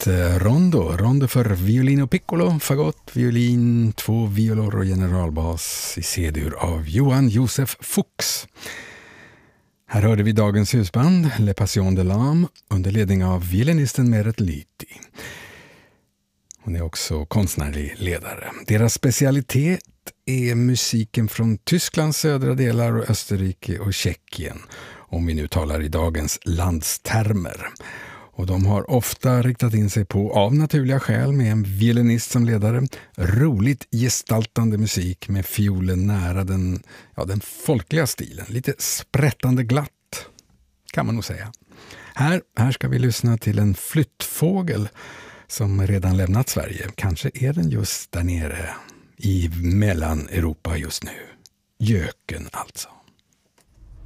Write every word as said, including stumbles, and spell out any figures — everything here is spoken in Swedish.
eh, rondo. Rondo för violin och piccolo, fagott, violin, två violor och generalbas i C-dur av Johan Josef Fuchs. Här hörde vi dagens husband, Le Passion de l'Âme, under ledning av violinisten Meret Lyti. Hon är också konstnärlig ledare. Deras specialitet är musiken från Tysklands södra delar och Österrike och Tjeckien, om vi nu talar i dagens landstermer. Och de har ofta riktat in sig på, av naturliga skäl, med en violinist som ledare, roligt gestaltande musik med fiolen nära den, ja, den folkliga stilen. Lite sprättande glatt, kan man nog säga. Här, här ska vi lyssna till en flyttfågel som redan lämnat Sverige. Kanske är den just där nere i Mellaneuropa just nu. Göken alltså.